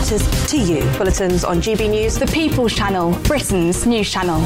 matters to you. Bulletins on GB News, The People's Channel, Britain's news channel.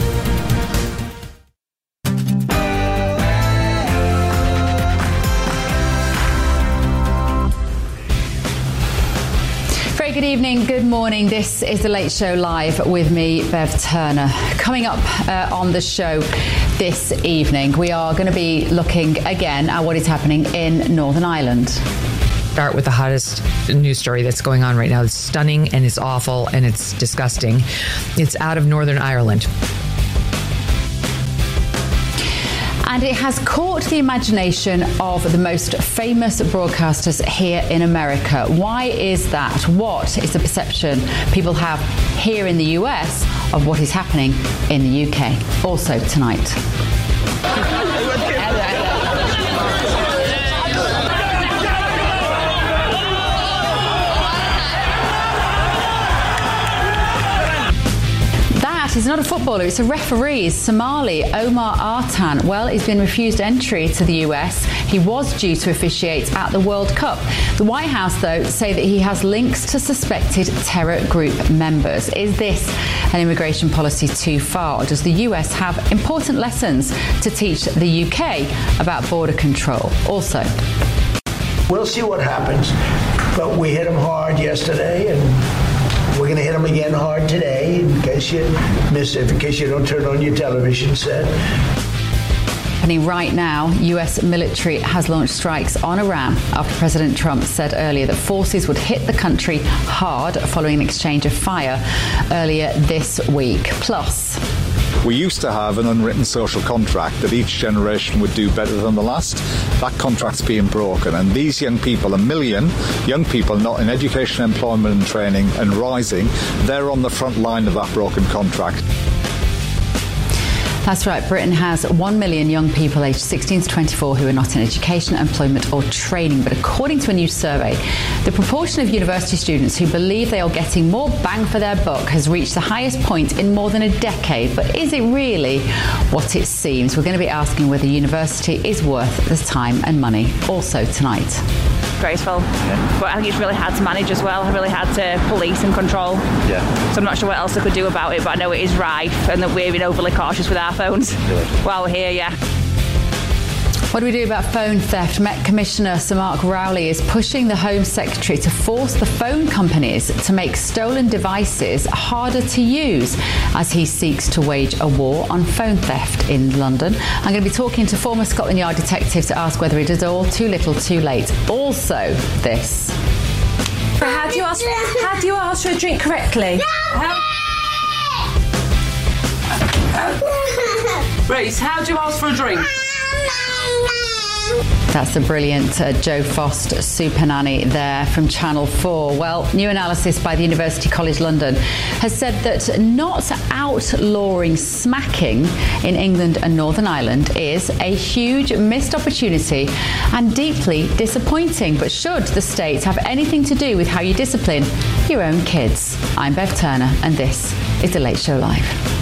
Good evening, good morning. This is The Late Show Live with me, Bev Turner. Coming up on the show this evening, we are going to be looking again at what is happening in Northern Ireland. Start with the hottest news story that's going on right now. It's stunning and it's awful and it's disgusting. It's out of Northern Ireland. And it has caught the imagination of the most famous broadcasters here in America. Why is that? What is the perception people have here in the US of what is happening in the UK? Also tonight. He's not a footballer, it's a referee. It's Somali Omar Artan. Well, he's been refused entry to the US. He was due to officiate at the World Cup. The White House, though, say that he has links to suspected terror group members. Is this an immigration policy too far? Or does the US have important lessons to teach the UK about border control? Also, we'll see what happens, but we hit him hard yesterday and we're going to hit them again hard today in case you miss it, in case you don't turn on your television set. Happening right now, US military has launched strikes on Iran after President Trump said earlier that forces would hit the country hard following an exchange of fire earlier this week. Plus, we used to have an unwritten social contract that each generation would do better than the last. That contract's being broken, and these young people, 1 million young people not in education, employment and training and rising, they're on the front line of that broken contract. That's right. Britain has 1 million young people aged 16 to 24 who are not in education, employment or training. But according to a new survey, the proportion of university students who believe they are getting more bang for their buck has reached the highest point in more than a decade. But is it really what it seems? We're going to be asking whether university is worth the time and money. Also tonight. Graceful, but I think it's really hard to manage as well, really hard to police and control. So I'm not sure what else I could do about it, but I know it is rife and that we're being overly cautious with our phones while we're here, yeah. What do we do about phone theft? Met Commissioner Sir Mark Rowley is pushing the Home Secretary to force the phone companies to make stolen devices harder to use as he seeks to wage a war on phone theft in London. I'm going to be talking to former Scotland Yard detective to ask whether it is all too little too late. Also this. How do you ask for a drink correctly? Reese, how do you ask for a drink? That's the brilliant Jo Frost super nanny there from Channel 4. Well, new analysis by the University College London has said that not outlawing smacking in England and Northern Ireland is a huge missed opportunity and deeply disappointing. But should the state have anything to do with how you discipline your own kids? I'm Bev Turner and this is The Late Show Live.